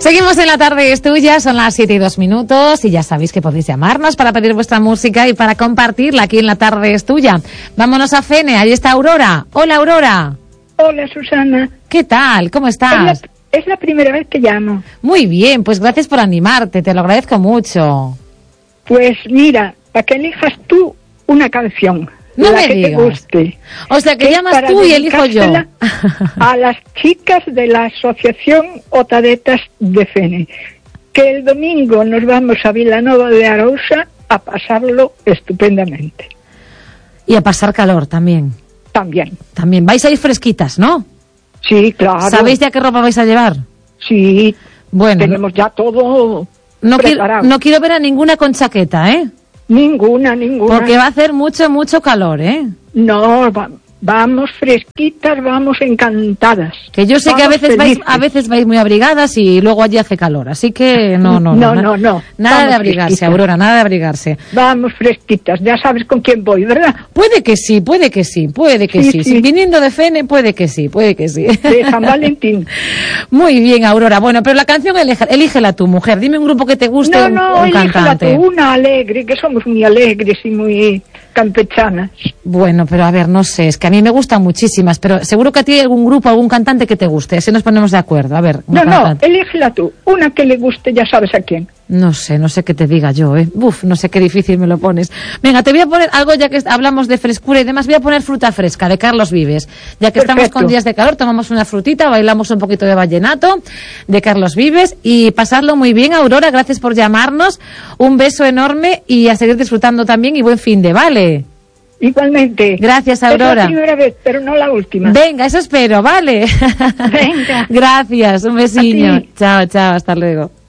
Seguimos en La Tarde es Tuya, son las 7:02 y ya sabéis que podéis llamarnos para pedir vuestra música y para compartirla aquí en La Tarde es Tuya. Vámonos a Fene, ahí está Aurora. Hola, Aurora. Hola, Susana. ¿Qué tal? ¿Cómo estás? Es la primera vez que llamo. Muy bien, pues gracias por animarte, te lo agradezco mucho. Pues mira, para que elijas tú una canción. No la me que digas. te guste. O sea, que llamas tú y elijo yo. A las chicas de la Asociación Otadetas de Fene, que el domingo nos vamos a Vilanova de Arousa a pasarlo estupendamente. Y a pasar calor también. También. Vais a ir fresquitas, ¿no? Sí, claro. ¿Sabéis ya qué ropa vais a llevar? Sí. Bueno. Tenemos ya todo preparado. No quiero ver a ninguna con chaqueta, ¿eh? Ninguna. Porque va a hacer mucho calor, ¿eh? No, vamos fresquitas, vamos encantadas. Que yo sé vamos que a veces vais muy abrigadas y luego allí hace calor, así que no. Nada Vamos de abrigarse, fresquitas. Aurora, nada de abrigarse. Vamos fresquitas, ya sabes con quién voy, ¿verdad? Puede que sí. Sí. Si viniendo de Fene, puede que sí. De San Valentín. Muy bien, Aurora. Bueno, pero la canción elígela tú, mujer. Dime un grupo que te guste, un cantante. Tú, una alegre, que somos muy alegres y muy campechanas. Bueno, pero a ver, no sé, es que a mí me gustan muchísimas, pero seguro que a ti hay algún grupo, algún cantante que te guste, así nos ponemos de acuerdo. A ver, elígela tú, una que le guste, ya sabes a quién. No sé qué te diga yo, no sé qué difícil me lo pones. Venga, te voy a poner algo, ya que hablamos de frescura y demás, voy a poner Fruta Fresca, de Carlos Vives. Ya que estamos con días de calor, tomamos una frutita, bailamos un poquito de vallenato, de Carlos Vives, y pasarlo muy bien, Aurora, gracias por llamarnos, un beso enorme, y a seguir disfrutando también, y buen fin de, ¿vale? Igualmente. Gracias, Aurora. Es la primera vez, pero no la última. Venga, eso espero, ¿vale? Venga. Gracias, un besiño. Chao, hasta luego.